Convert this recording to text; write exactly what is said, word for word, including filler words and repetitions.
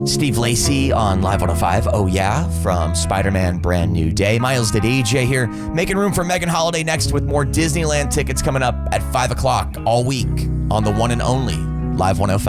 Steve Lacy on Live one oh five. Oh yeah, from Spider-Man Brand New Day. Miles the D J here, making room for Megan Holiday next with more Disneyland tickets coming up at five o'clock all week on the one and only Live one oh five.